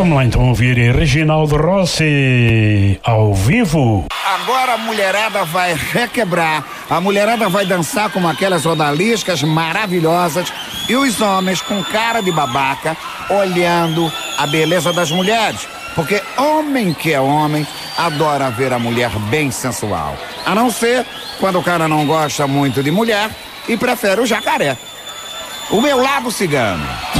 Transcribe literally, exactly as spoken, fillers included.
Vamos lá então ouvir Reginaldo Rossi ao vivo. Agora a mulherada vai requebrar, a mulherada vai dançar como aquelas odaliscas maravilhosas e os homens com cara de babaca olhando a beleza das mulheres, porque homem que é homem adora ver a mulher bem sensual, a não ser quando o cara não gosta muito de mulher e prefere o jacaré. O meu Lago Cigano.